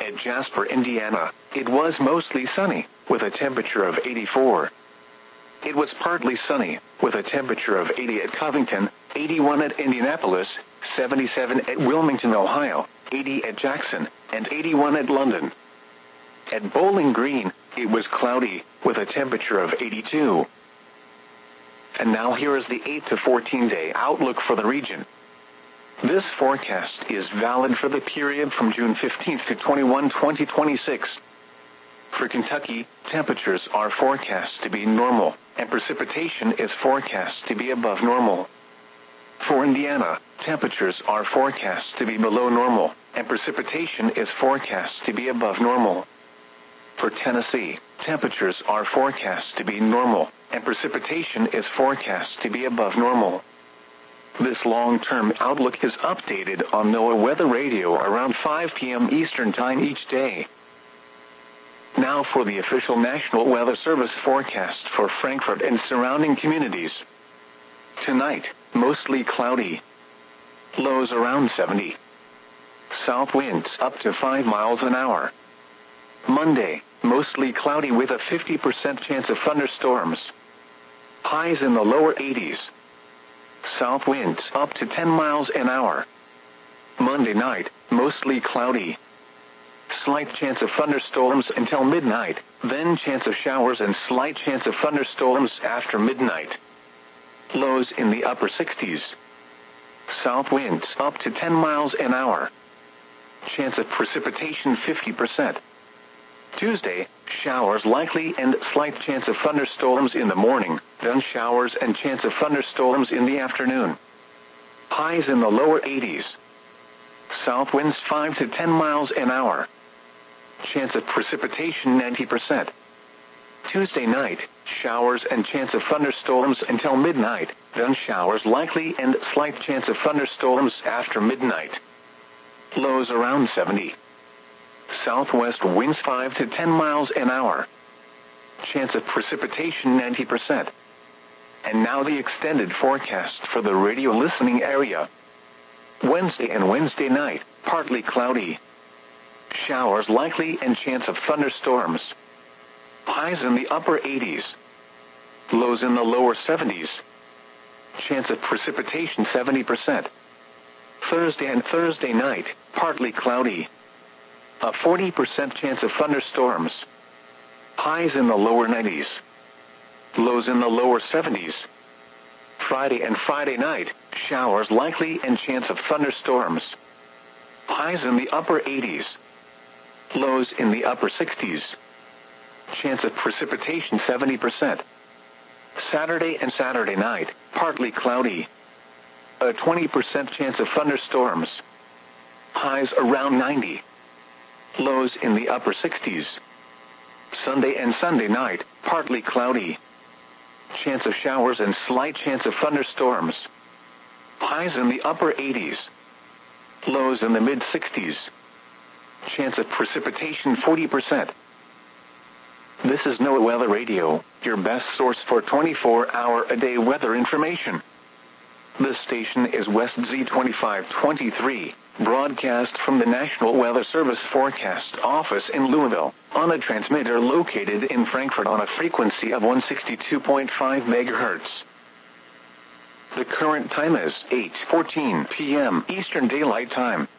At Jasper, Indiana, it was mostly sunny, with a temperature of 84. It was partly sunny, with a temperature of 80 at Covington, 81 at Indianapolis, 77 at Wilmington, Ohio, 80 at Jackson, and 81 at London. At Bowling Green, it was cloudy, with a temperature of 82. And now here is the 8 to 14 day outlook for the region. This forecast is valid for the period from June 15 to 21, 2026. For Kentucky, temperatures are forecast to be normal, and precipitation is forecast to be above normal. For Indiana, temperatures are forecast to be below normal, and precipitation is forecast to be above normal. For Tennessee, temperatures are forecast to be normal, and precipitation is forecast to be above normal. This long-term outlook is updated on NOAA Weather Radio around 5 p.m. Eastern Time each day. Now for the official National Weather Service forecast for Frankfort and surrounding communities. Tonight, mostly cloudy. Lows around 70. South winds up to 5 miles an hour. Monday, mostly cloudy with a 50% chance of thunderstorms. Highs in the lower 80s. South winds up to 10 miles an hour. Monday night, mostly cloudy. Slight chance of thunderstorms until midnight, then chance of showers and slight chance of thunderstorms after midnight. Lows in the upper 60s. South winds up to 10 miles an hour. Chance of precipitation 50%. Tuesday, showers likely and slight chance of thunderstorms in the morning, then showers and chance of thunderstorms in the afternoon. Highs in the lower 80s. South winds 5 to 10 miles an hour. Chance of precipitation 90%. Tuesday night, showers and chance of thunderstorms until midnight, then showers likely and slight chance of thunderstorms after midnight. Lows around 70. Southwest winds 5 to 10 miles an hour. Chance of precipitation 90%. And now the extended forecast for the radio listening area. Wednesday and Wednesday night, partly cloudy. Showers likely and chance of thunderstorms. Highs in the upper 80s. Lows in the lower 70s. Chance of precipitation 70%. Thursday and Thursday night, partly cloudy. A 40% chance of thunderstorms. Highs in the lower 90s. Lows in the lower 70s. Friday and Friday night, showers likely and chance of thunderstorms. Highs in the upper 80s. Lows in the upper 60s. Chance of precipitation 70%. Saturday and Saturday night, partly cloudy. A 20% chance of thunderstorms. Highs around 90. Lows in the upper 60s. Sunday and Sunday night, partly cloudy. Chance of showers and slight chance of thunderstorms. Highs in the upper 80s. Lows in the mid-60s. Chance of precipitation 40%. This is NOAA Weather Radio, your best source for 24-hour-a-day weather information. This station is West Z2523, broadcast from the National Weather Service Forecast Office in Louisville, on a transmitter located in Frankfort on a frequency of 162.5 MHz. The current time is 8:14 p.m. Eastern Daylight Time.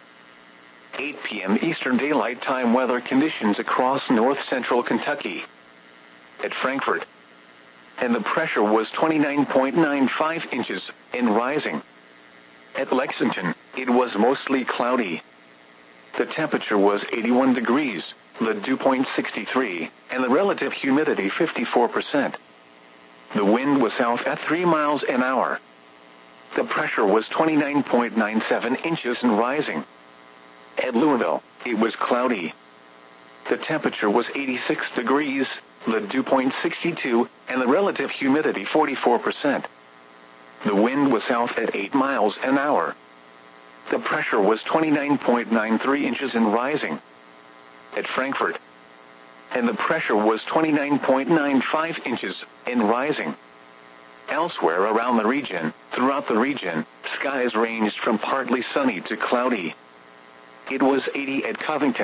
8 p.m. Eastern Daylight Time weather conditions across north-central Kentucky. At Frankfort, and the pressure was 29.95 inches, and rising. At Lexington, it was mostly cloudy. The temperature was 81 degrees, the dew point 63, and the relative humidity 54%. The wind was south at 3 miles an hour. The pressure was 29.97 inches and rising. At Louisville, it was cloudy. The temperature was 86 degrees, the dew point 62, and the relative humidity 44%. The wind was south at 8 miles an hour. The pressure was 29.93 inches and rising. At Frankfort, and the pressure was 29.95 inches and rising. Elsewhere around the region, throughout the region, skies ranged from partly sunny to cloudy. It was 80 at Covington.